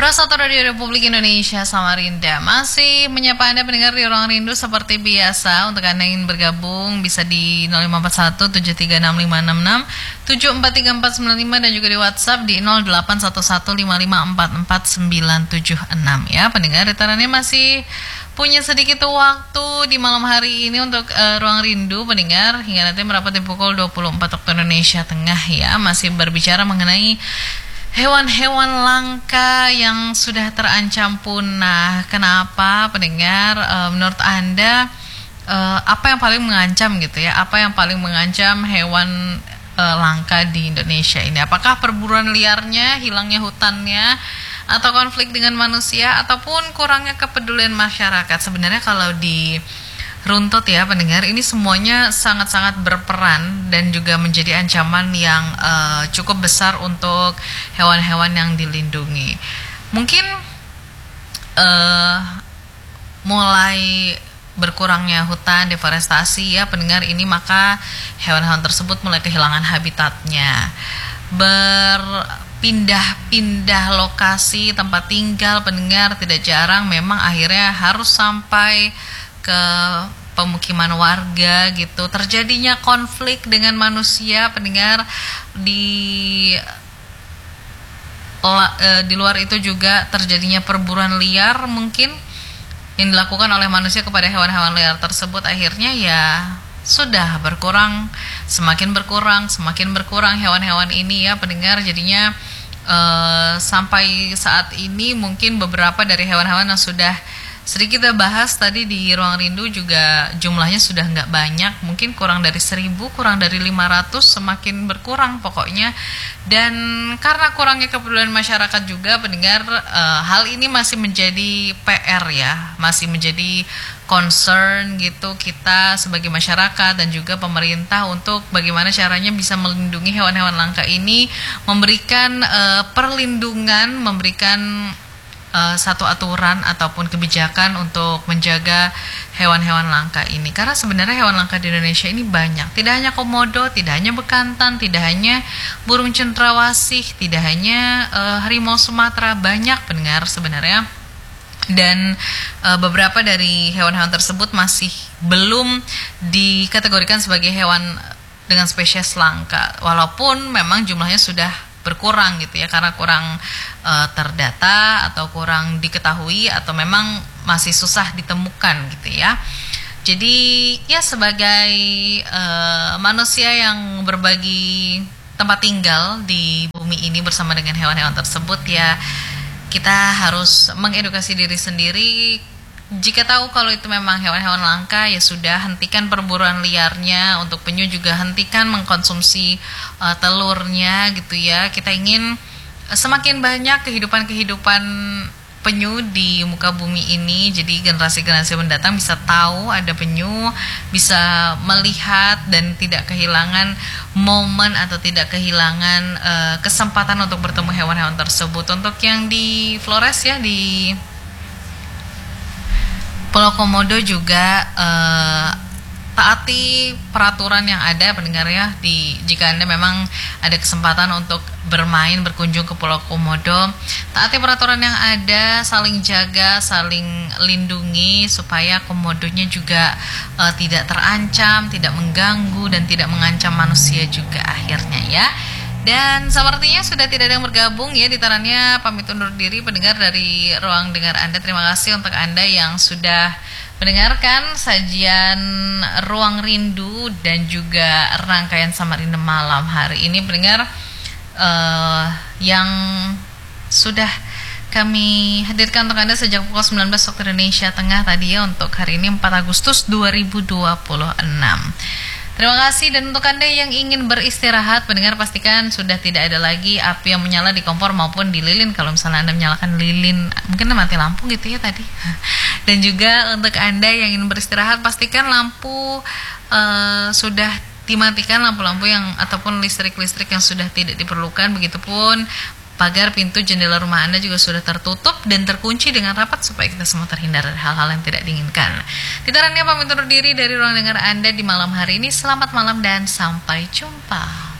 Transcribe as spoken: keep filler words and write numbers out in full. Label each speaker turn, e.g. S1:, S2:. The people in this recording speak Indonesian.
S1: Prasoto Radio Republik Indonesia Samarinda masih menyapa Anda pendengar di Ruang Rindu seperti biasa. Untuk Anda yang ingin bergabung bisa di nol lima empat satu tujuh tiga enam lima enam enam, tujuh empat tiga empat sembilan lima dan juga di WhatsApp di nol delapan satu satu lima lima empat empat sembilan tujuh enam ya. Pendengar ditarannya masih punya sedikit waktu di malam hari ini untuk uh, Ruang Rindu pendengar hingga nanti merapat di pukul dua puluh empat waktu Indonesia Tengah ya. Masih berbicara mengenai hewan-hewan langka yang sudah terancam punah. Kenapa pendengar? E, menurut Anda e, apa yang paling mengancam gitu ya? Apa yang paling mengancam hewan e, langka di Indonesia ini? Apakah perburuan liarnya, hilangnya hutannya, atau konflik dengan manusia, ataupun kurangnya kepedulian masyarakat? Sebenarnya kalau di runtut ya pendengar, ini semuanya sangat-sangat berperan dan juga menjadi ancaman yang uh, cukup besar untuk hewan-hewan yang dilindungi. Mungkin uh, mulai berkurangnya hutan, deforestasi ya pendengar ini, maka hewan-hewan tersebut mulai kehilangan habitatnya, berpindah-pindah lokasi tempat tinggal pendengar. Tidak jarang memang akhirnya harus sampai ke pemukiman warga gitu. Terjadinya konflik dengan manusia pendengar. Di di luar itu juga terjadinya perburuan liar mungkin yang dilakukan oleh manusia kepada hewan-hewan liar tersebut. Akhirnya ya sudah berkurang, semakin berkurang, semakin berkurang hewan-hewan ini ya pendengar. Jadinya eh, sampai saat ini mungkin beberapa dari hewan-hewan yang sudah sedikit kita bahas tadi di Ruang Rindu juga jumlahnya sudah nggak banyak, mungkin kurang dari seribu, kurang dari lima ratus, semakin berkurang pokoknya. Dan karena kurangnya kepedulian masyarakat juga pendengar, e, hal ini masih menjadi P R ya, masih menjadi concern gitu kita sebagai masyarakat dan juga pemerintah untuk bagaimana caranya bisa melindungi hewan-hewan langka ini, memberikan e, perlindungan, memberikan Uh, satu aturan ataupun kebijakan untuk menjaga hewan-hewan langka ini. Karena sebenarnya hewan langka di Indonesia ini banyak. Tidak hanya komodo, tidak hanya bekantan, tidak hanya burung cendrawasih, tidak hanya uh, harimau Sumatera, banyak pendengar sebenarnya. Dan uh, beberapa dari hewan-hewan tersebut masih belum dikategorikan sebagai hewan dengan spesies langka. Walaupun memang jumlahnya sudah berkurang gitu ya, karena kurang e, terdata atau kurang diketahui atau memang masih susah ditemukan gitu ya. Jadi ya sebagai e, manusia yang berbagi tempat tinggal di bumi ini bersama dengan hewan-hewan tersebut ya, kita harus mengedukasi diri sendiri. Jika tahu kalau itu memang hewan-hewan langka, ya sudah hentikan perburuan liarnya. Untuk penyu juga hentikan mengkonsumsi uh, telurnya gitu ya. Kita ingin uh, semakin banyak kehidupan-kehidupan penyu di muka bumi ini. Jadi generasi-generasi mendatang bisa tahu ada penyu, bisa melihat dan tidak kehilangan momen atau tidak kehilangan uh, kesempatan untuk bertemu hewan-hewan tersebut. Untuk yang di Flores ya, di Pulau Komodo juga eh, taati peraturan yang ada pendengar ya. Di, jika Anda memang ada kesempatan untuk bermain, berkunjung ke Pulau Komodo, taati peraturan yang ada, saling jaga, saling lindungi supaya komodonya juga eh, tidak terancam, tidak mengganggu dan tidak mengancam manusia juga akhirnya ya. Dan sepertinya sudah tidak ada yang bergabung ya, ditarannya pamit undur diri pendengar dari Ruang Dengar Anda. Terima kasih untuk Anda yang sudah mendengarkan sajian Ruang Rindu dan juga rangkaian Samarinda malam hari ini pendengar, uh, yang sudah kami hadirkan untuk Anda sejak pukul sembilan belas waktu Indonesia Tengah tadi ya, untuk hari ini empat Agustus dua ribu dua puluh enam. Terima kasih. Dan untuk Anda yang ingin beristirahat pendengar, pastikan sudah tidak ada lagi api yang menyala di kompor maupun di lilin. Kalau misalnya Anda menyalakan lilin, mungkin mati lampu gitu ya tadi. Dan juga untuk Anda yang ingin beristirahat, pastikan lampu uh, sudah dimatikan, lampu-lampu yang ataupun listrik-listrik yang sudah tidak diperlukan. Begitupun pagar, pintu, jendela rumah Anda juga sudah tertutup dan terkunci dengan rapat supaya kita semua terhindar dari hal-hal yang tidak diinginkan. Ditarannya pamit undur diri dari Ruang Dengar Anda di malam hari ini. Selamat malam dan sampai jumpa.